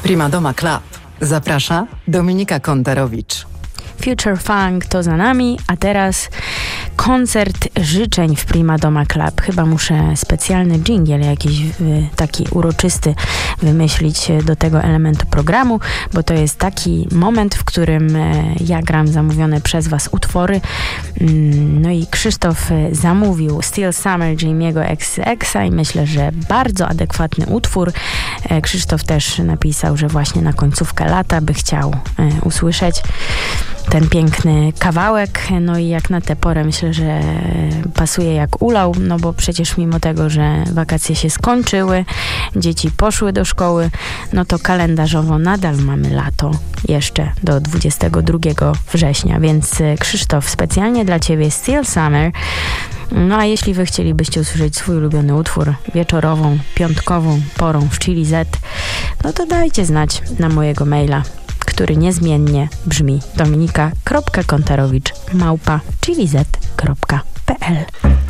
Prima Doma Club. Zaprasza Dominika Kontarowicz. Future Funk to za nami, a teraz koncert życzeń w Prima Doma Club. Chyba muszę specjalny dżingiel jakiś taki uroczysty wymyślić do tego elementu programu, bo to jest taki moment, w którym ja gram zamówione przez was utwory. No i Krzysztof zamówił Still Summer Jamie'ego XX'a i myślę, że bardzo adekwatny utwór. Krzysztof też napisał, że właśnie na końcówkę lata by chciał usłyszeć ten piękny kawałek, no i jak na tę porę myślę, że pasuje jak ulał, no bo przecież mimo tego, że wakacje się skończyły, dzieci poszły do szkoły, no to kalendarzowo nadal mamy lato jeszcze do 22 września, więc Krzysztof, specjalnie dla ciebie Still Summer. No a jeśli wy chcielibyście usłyszeć swój ulubiony utwór wieczorową, piątkową porą w Chili Z, no to dajcie znać na mojego maila, który niezmiennie brzmi dominika.kontarowicz@chiliz.pl.